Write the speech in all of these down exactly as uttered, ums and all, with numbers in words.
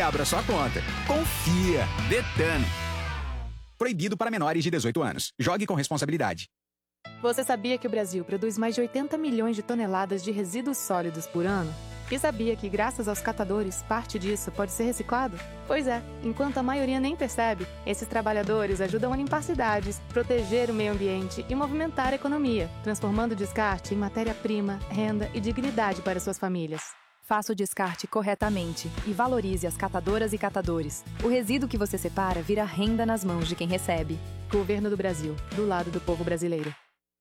abra sua conta. Confia. Detran. Proibido para menores de dezoito anos. Jogue com responsabilidade. Você sabia que o Brasil produz mais de oitenta milhões de toneladas de resíduos sólidos por ano? E sabia que, graças aos catadores, parte disso pode ser reciclado? Pois é, enquanto a maioria nem percebe, esses trabalhadores ajudam a limpar cidades, proteger o meio ambiente e movimentar a economia, transformando o descarte em matéria-prima, renda e dignidade para suas famílias. Faça o descarte corretamente e valorize as catadoras e catadores. O resíduo que você separa vira renda nas mãos de quem recebe. Governo do Brasil, do lado do povo brasileiro.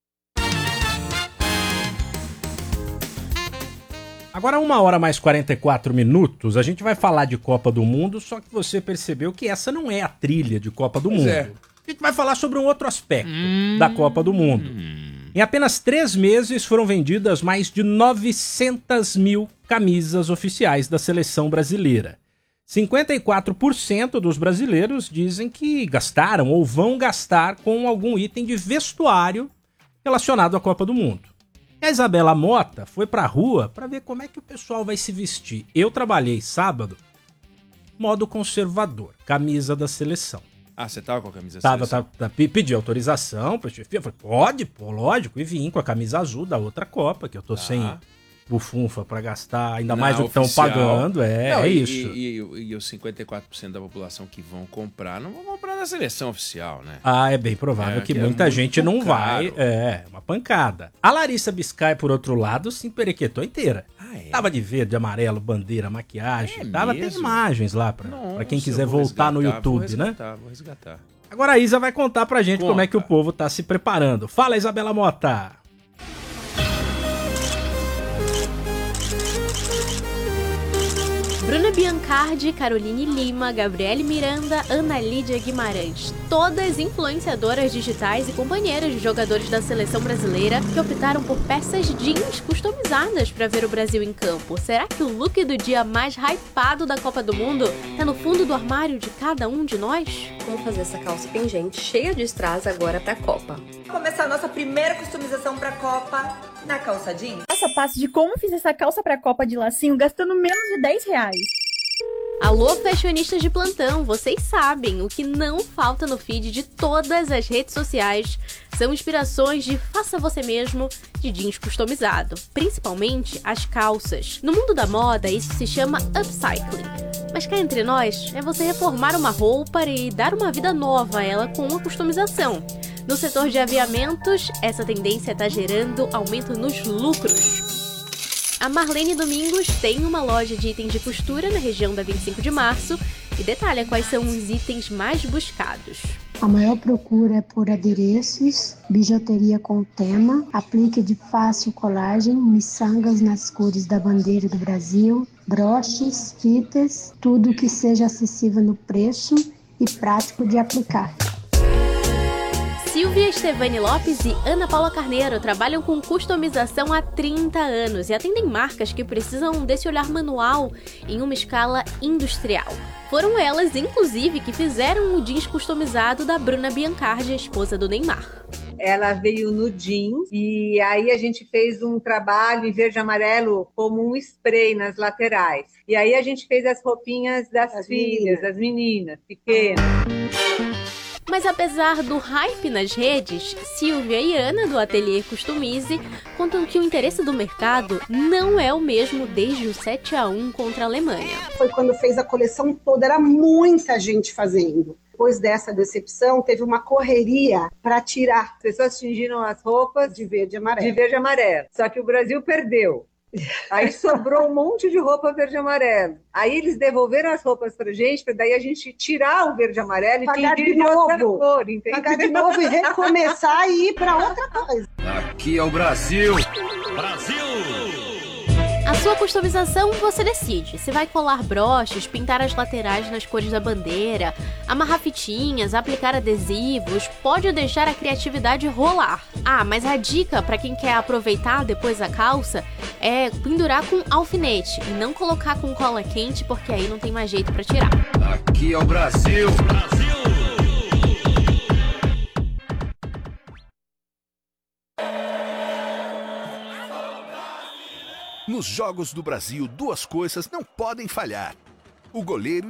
Agora, uma hora mais quarenta e quatro minutos, a gente vai falar de Copa do Mundo, só que você percebeu que essa não é a trilha de Copa do Mundo. É. A gente vai falar sobre um outro aspecto hum, da Copa do Mundo. Hum. Em apenas três meses foram vendidas mais de novecentas mil camisas oficiais da seleção brasileira. cinquenta e quatro por cento dos brasileiros dizem que gastaram ou vão gastar com algum item de vestuário relacionado à Copa do Mundo. E a Isabela Mota foi pra rua pra ver como é que o pessoal vai se vestir. Eu trabalhei sábado, modo conservador, camisa da seleção. Ah, você tava com a camisa da tava, seleção? Tava, tava, pedi autorização pra chefia, falei, pode, pô, lógico, e vim com a camisa azul da outra Copa, que eu tô ah. sem bufunfa pra gastar, ainda Não, mais o que estão pagando, é, Não, é e, isso. E, e, e os cinquenta e quatro por cento da população que vão comprar, não vão comprar na seleção oficial, né? Ah, é bem provável é, que, que muita é gente não caro. vai, é, uma pancada. A Larissa Biscay, por outro lado, se emperequetou inteira. Ah, é? Tava de verde, amarelo, bandeira, maquiagem, é tava, tem imagens lá pra, Nossa, pra quem quiser voltar no YouTube, vou resgatar, né? Vou resgatar. Agora a Isa vai contar pra gente Conta. como é que o povo tá se preparando. Fala, Isabela Mota! Bruna Biancardi, Caroline Lima, Gabriele Miranda, Ana Lídia Guimarães. Todas influenciadoras digitais e companheiras de jogadores da seleção brasileira que optaram por peças jeans customizadas para ver o Brasil em campo. Será que o look do dia mais hypado da Copa do Mundo tá no fundo do armário de cada um de nós? Vamos fazer essa calça pingente cheia de strass agora pra Copa. Vamos começar a nossa primeira customização pra Copa na calça jeans. Passo a passo de como fiz essa calça pra Copa de lacinho gastando menos de dez reais. Alô, fashionistas de plantão, vocês sabem, o que não falta no feed de todas as redes sociais são inspirações de faça você mesmo de jeans customizado, principalmente as calças. No mundo da moda, isso se chama upcycling. Mas cá entre nós, é você reformar uma roupa e dar uma vida nova a ela com uma customização. No setor de aviamentos, essa tendência está gerando aumento nos lucros. A Marlene Domingos tem uma loja de itens de costura na região da vinte e cinco de março e detalha quais são os itens mais buscados. A maior procura é por adereços, bijuteria com tema, aplique de fácil colagem, miçangas nas cores da bandeira do Brasil, broches, fitas, tudo que seja acessível no preço e prático de aplicar. Silvia Estevani Lopes e Ana Paula Carneiro trabalham com customização há trinta anos e atendem marcas que precisam desse olhar manual em uma escala industrial. Foram elas, inclusive, que fizeram o jeans customizado da Bruna Biancardi, a esposa do Neymar. Ela veio no jeans e aí a gente fez um trabalho em verde e amarelo como um spray nas laterais. E aí a gente fez as roupinhas das as filhas, meninas. das meninas, pequenas. Mas apesar do hype nas redes, Silvia e Ana, do ateliê Customize, contam que o interesse do mercado não é o mesmo desde o sete a um contra a Alemanha. Foi quando fez a coleção toda, era muita gente fazendo. Depois dessa decepção, teve uma correria para tirar. As pessoas tingiram as roupas de verde e amarelo. De verde e amarelo. Só que o Brasil perdeu. Aí sobrou um monte de roupa verde e amarelo. Aí eles devolveram as roupas pra gente, pra daí a gente tirar o verde e amarelo pagar e de novo, cor, entendeu? pagar de novo e recomeçar e ir pra outra coisa. Aqui é o Brasil! Brasil! A sua customização você decide. Se vai colar broches, pintar as laterais nas cores da bandeira, amarrar fitinhas, aplicar adesivos, pode deixar a criatividade rolar. Ah, mas a dica para quem quer aproveitar depois a calça é pendurar com alfinete e não colocar com cola quente, porque aí não tem mais jeito para tirar. Aqui é o Brasil! Brasil! Nos Jogos do Brasil, duas coisas não podem falhar: o goleiro